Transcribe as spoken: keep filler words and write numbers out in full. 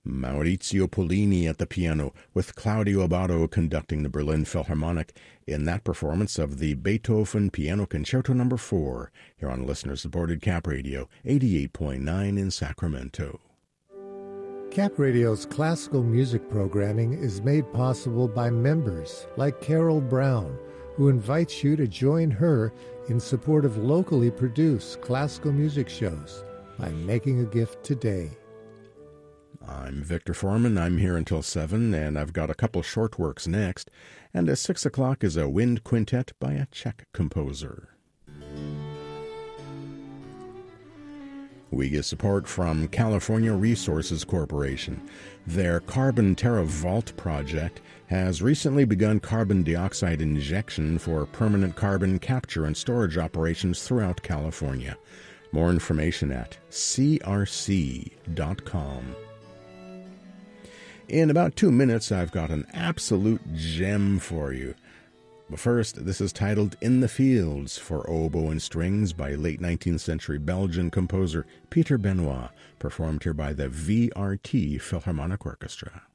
Maurizio Pollini at the piano, with Claudio Abbado conducting the Berlin Philharmonic in that performance of the Beethoven Piano Concerto Number four, here on listener-supported Cap Radio, eighty-eight point nine in Sacramento. Cap Radio's classical music programming is made possible by members like Carol Brown, who invites you to join her in support of locally produced classical music shows by making a gift today. I'm Victor Foreman. I'm here until seven, and I've got a couple short works next. And at six o'clock is a wind quintet by a Czech composer. We get support from California Resources Corporation. Their Carbon Terra Vault project has recently begun carbon dioxide injection for permanent carbon capture and storage operations throughout California. More information at c r c dot com. In about two minutes, I've got an absolute gem for you. But first, this is titled In the Fields for Oboe and Strings by late nineteenth century Belgian composer Peter Benoit, performed here by the V R T Philharmonic Orchestra.